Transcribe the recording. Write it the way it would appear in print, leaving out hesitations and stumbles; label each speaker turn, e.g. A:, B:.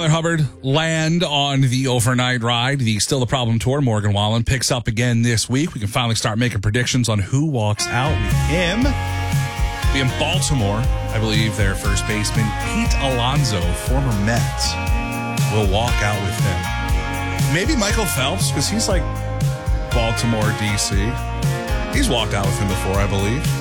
A: Tyler Hubbard land on the overnight ride. The Still the Problem tour. Morgan Wallen picks up again this week. We can finally start making predictions on who walks out with him. Be in Baltimore, I believe their first baseman, Pete Alonso, former Mets, will walk out with him. Maybe Michael Phelps, because he's like Baltimore, D.C. He's walked out with him before, I believe.